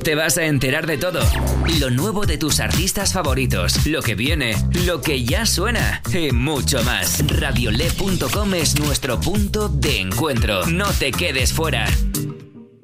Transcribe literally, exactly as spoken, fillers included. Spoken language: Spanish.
te vas a enterar de todo. Lo nuevo de tus artistas favoritos, lo que viene, lo que ya suena y mucho más. radiole punto com es nuestro punto de encuentro. No te quedes fuera.